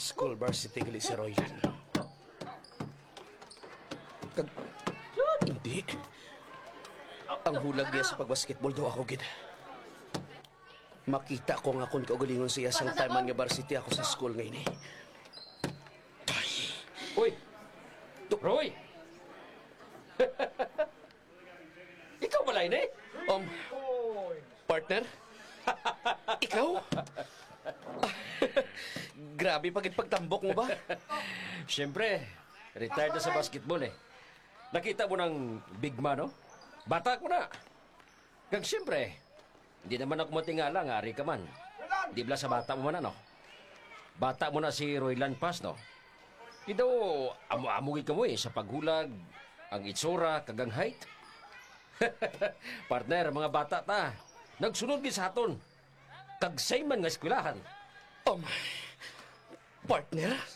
School varsity gali si Roylan. Hindi. Ang hulag niya sa pagbasketball daw ako, gid. Makita ko nga kung kaugalingon siya sang time nga varsity ako sa school ngayon eh. Uy! Roy! Ikaw ba eh? Partner? Ikaw? Grabe pagit pagtambok mo ba? Siyempre, retired na sa basketball eh. Nakita mo ng big man, no? Bata ko na. Kag siyempre, hindi naman ako matingala nga, ari ka man. Di bala sa bata mo man, ano? Bata mo na si Roylan Paz, no? Di daw, amo-amugi ka mo eh, sa paghulag, ang itsura, kagang height. Partner, mga bata ta, nagsunod gid sa aton. Kag say man nga eskwelahan. Partner?